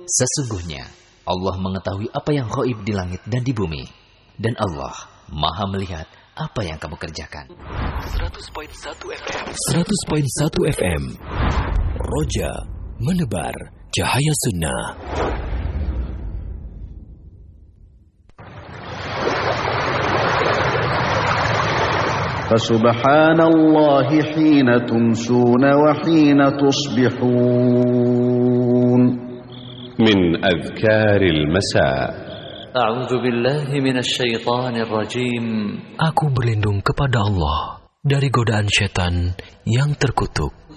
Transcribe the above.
Sesungguhnya Allah mengetahui apa yang ghaib di langit dan di bumi, dan Allah Maha melihat apa yang kamu kerjakan. 100.1 FM Roja menebar cahaya sunnah. Fasubhanallahi hina tumsuna wa hina tusbihun. Min adhkaril masa. A'udzu billahi minasy syaithanir rajim. Aku berlindung kepada Allah dari godaan syaitan yang terkutuk.